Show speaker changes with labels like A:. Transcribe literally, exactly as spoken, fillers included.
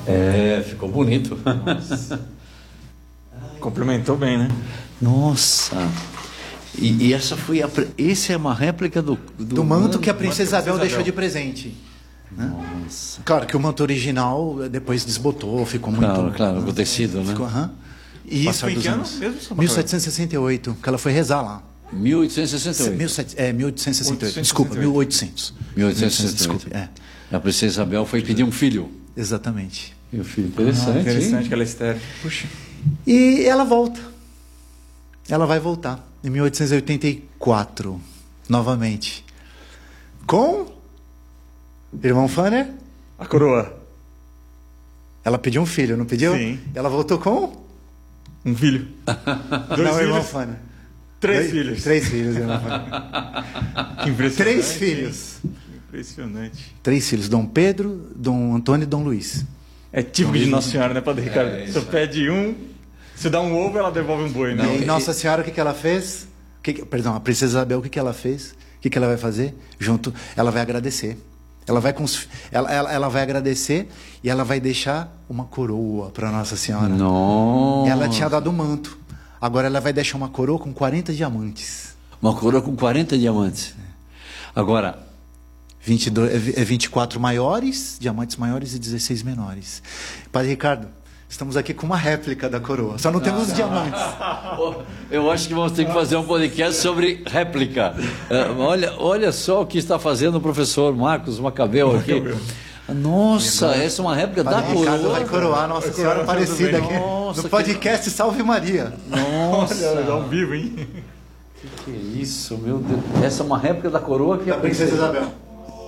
A: É, ficou bonito.
B: Nossa. Complementou bem, né?
A: Nossa. E, e essa foi a, esse é uma réplica do do,
C: do manto que a princesa
B: manto que a
C: Isabel
B: princesa
C: deixou
B: Isabel.
C: de presente. Né?
A: Nossa.
C: Claro que o manto original depois desbotou, ficou muito...
A: Claro, claro, o tecido, né?
C: Ficou, aham.
B: E isso
C: Passar
B: foi em
C: dos
B: que ano
C: anos.
B: mesmo, São
C: mil setecentos e sessenta e oito, que ela foi rezar lá.
A: mil oitocentos e sessenta e oito.
C: mil e setecentos É, mil oitocentos e sessenta e oito. Desculpa, mil e oitocentos.
A: mil oitocentos e sessenta e oito.
C: Desculpe, é.
A: A princesa Isabel foi pedir um filho.
C: Exatamente.
A: E o filho, interessante,
B: Ah, interessante
A: hein?
B: que ela é estéril. Puxa.
C: E ela volta. Ela vai voltar em mil oitocentos e oitenta e quatro, novamente. Com irmão Fanner.
B: A coroa.
C: Ela pediu um filho, não pediu?
B: Sim.
C: Ela voltou com?
B: Um filho. Dois
C: não, irmão
B: filhos.
C: Fanner.
B: Três
C: Dois-
B: filhos.
C: Três filhos, irmão Fanner.
B: Que impressionante.
C: Três
B: hein?
C: filhos.
B: Impressionante.
C: Três filhos, Dom Pedro, Dom Antônio e Dom Luís.
B: É típico de Nossa Senhora, né, Padre Ricardo?
A: É,
B: Você pede um, você dá um ovo, ela devolve um boi, né?
A: Não,
C: E
A: e-
C: Nossa Senhora, o que, que ela fez? O que que- perdão, a princesa Isabel, o que, que ela fez? O que, que ela vai fazer? Junto, ela vai agradecer. Ela vai, com os, ela, ela, ela vai agradecer e ela vai deixar uma coroa para Nossa Senhora.
A: Nossa.
C: Ela tinha dado o manto. Agora ela vai deixar uma coroa com quarenta diamantes.
A: Uma coroa com quarenta diamantes. Agora,
C: vinte e dois, é vi- é vinte e quatro maiores, diamantes maiores e dezesseis menores. Padre Ricardo, estamos aqui com uma réplica da coroa. Só não temos os diamantes.
A: eu acho que vamos ter que fazer um podcast sobre réplica. É, olha, olha só o que está fazendo o professor Marcos Macabeu aqui. Nossa, essa é uma réplica da
C: Padre Ricardo
A: coroa.
C: vai coroar Nossa Senhora
B: coroar
C: Aparecida
B: tudo
C: aqui
B: bem.
A: Nossa,
C: no podcast Salve Maria.
A: Nossa,
B: Olha, ao vivo, hein?
A: que isso, meu Deus. Essa é uma réplica da coroa que
C: Da
A: a
C: princesa Isabel.